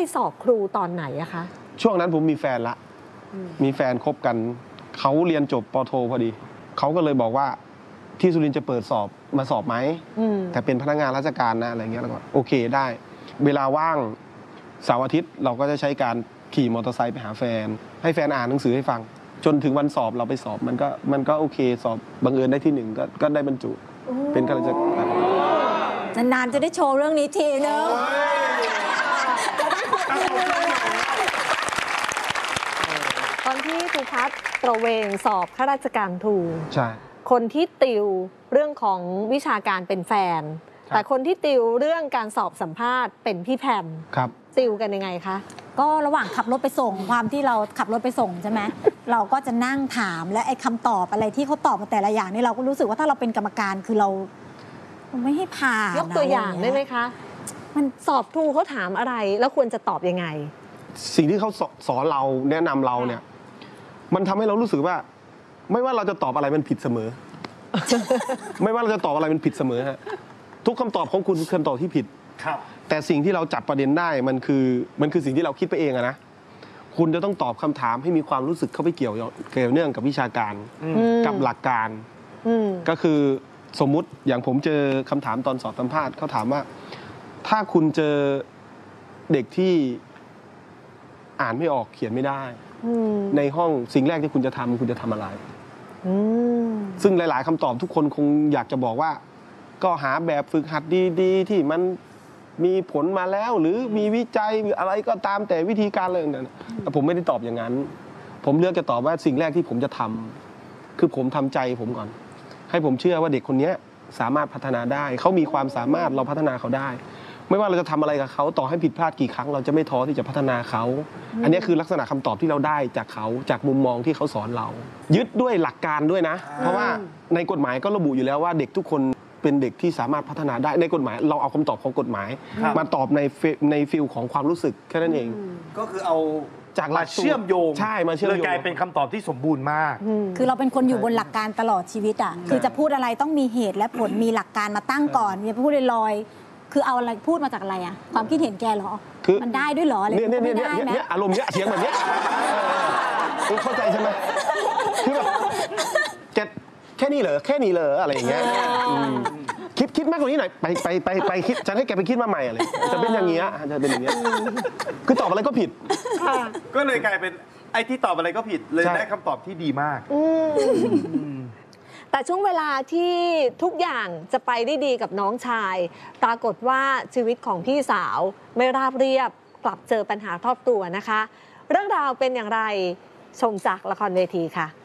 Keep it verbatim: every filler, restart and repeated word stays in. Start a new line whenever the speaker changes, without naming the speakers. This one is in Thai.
สอบครูตอนไหนอะคะ
ช่วงนั้นผมมีแฟนละมีแฟนคบกันเขาเรียนจบป.โทพอดีเขาก็เลยบอกว่าที่สุรินทร์จะเปิดสอบมาสอบไหมแต่เป็นพนักงานราชการนะอะไรเงี้ยแล้วก็โอเคได้เวลาว่างเสาร์อาทิตย์เราก็จะใช้การขี่มอเตอร์ไซค์ไปหาแฟนให้แฟนอ่านหนังสือให้ฟังจนถึงวันสอบเราไปสอบมันก็มันก็โอเคสอบบังเอิญได้ที่หนึ่งก็ก็ได้บรรจุเป็นข้าราชการ
นานๆจะได้โชว์เรื่องนี้ทีนึง
ตอนที่ครูพัฒน์ตระเวนสอบข้าราชการครู
ใช่
คนที่ติวเรื่องของวิชาการเป็นแฟนแต่คนที่ติวเรื่องการสอบสัมภาษณ์เป็นพี่แพม
ครับ
ติวกันยังไงคะ
ก็ระหว่างขับรถไปส่งความที่เราขับรถไปส่งใช่ไหม เราก็จะนั่งถามและไอ้คำตอบอะไรที่เขาตอบมาแต่ละอย่างนี่เราก็รู้สึกว่าถ้าเราเป็นกรรมการคือเราไม่ให้ผ่าน
ยกตัวอย่างได้ไหมคะมันสอบครูเขาถามอะไรแล้วควรจะตอบยังไง
สิ่งที่เขาสอนเราแนะนำเราเนี่ยมันทำให้เรารู้สึกว่าไม่ว่าเราจะตอบอะไรมันผิดเสมอ ไม่ว่าเราจะตอบอะไรมันผิดเสมอฮะทุกคำตอบของคุณคือคำตอบที่ผิด
ครับ
แต่สิ่งที่เราจับประเด็นได้มันคือมันคือสิ่งที่เราคิดไปเองอะนะคุณจะต้องตอบคำถามให้มีความรู้สึกเข้าไปเกี่ยวเกี่ยวเนื่องกับวิชาการกับหลักการก็คือสมมุติอย่างผมเจอคำถามตอนสอบสัมภาษณ์เขาถามว่าถ้าคุณเจอเด็กที่อ่านไม่ออกเขียนไม่ได้ในห้องสิ่งแรกที่คุณจะทำคุณจะทำอะไรซึ่งหลายๆคำตอบทุกคนคงอยากจะบอกว่าก็หาแบบฝึกหัดดีๆที่มันมีผลมาแล้วหรือมีวิจัยหรืออะไรก็ตามแต่วิธีการอะไรต่างๆแต่ผมไม่ได้ตอบอย่างนั้นผมเลือกจะตอบว่าสิ่งแรกที่ผมจะทำคือผมทำใจผมก่อนให้ผมเชื่อว่าเด็กคนนี้สามารถพัฒนาได้เขามีความสามารถเราพัฒนาเขาได้ไม่ว่าเราจะทำอะไรกับเขาต่อให้ผิดพลาดกี่ครั้งเราจะไม่ท้อที่จะพัฒนาเขาอันนี้คือลักษณะคำตอบที่เราได้จากเขาจากมุมมองที่เขาสอนเรายึดด้วยหลักการด้วยนะเพราะว่าในกฎหมายก็ระบุอยู่แล้วว่าเด็กทุกคนเป็นเด็กที่สามารถพัฒนาได้ในกฎหมายเราเอาคำตอบของกฎหมายมาตอบในในฟิลของความรู้สึกแค่นั้นเอง
ก็คือเอา
จากหลัก
เชื่อมโยง
ใช่มาเชื่อมโยง
เลยกลายเป็นคำตอบที่สมบูรณ์มาก
คือเราเป็นคนอยู่บนหลักการตลอดชีวิตอ่ะคือจะพูดอะไรต้องมีเหตุและผลมีหลักการมาตั้งก่อนอย่าพูดลอยๆคือเอาอะไรพูดมาจากอะไรอ่ะความคิดเห็นแกเหรอมันได้ด้วยเหรออะไร
เนี่ย
ไม่
ได้นะอารมณ์เนี้ยเสียงแบบเนี้ยคุณเข้าใจใช่ไหมคือแบบแกแค่นี้เหรอแค่นี้เหรออะไรอย่างเงี้ยคิดคิดมากกว่านี้หน่อยไปไปไปไปคิดจะให้แกไปคิดมาใหม่อะไรจะเป็นอย่างเงี้ยจะเป็นอย่างเงี้ยคือตอบอะไรก็ผิด
ก็เลยกลายเป็นไอ้ที่ตอบอะไรก็ผิดเลยได้คำตอบที่ดีมาก
แต่ช่วงเวลาที่ทุกอย่างจะไปได้ดีกับน้องชายปรากฏว่าชีวิตของพี่สาวไม่ราบเรียบกลับเจอปัญหาครอบครัวนะคะเรื่องราวเป็นอย่างไรชมจากละครเวทีค่ะ